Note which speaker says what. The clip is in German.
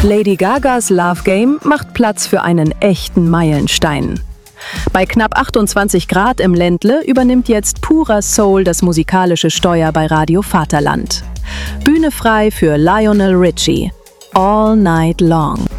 Speaker 1: Lady Gagas Love Game macht Platz für einen echten Meilenstein. Bei knapp 28 Grad im Ländle übernimmt jetzt purer Soul das musikalische Steuer bei Radio Vaterland. Bühne frei für Lionel Richie. All Night Long.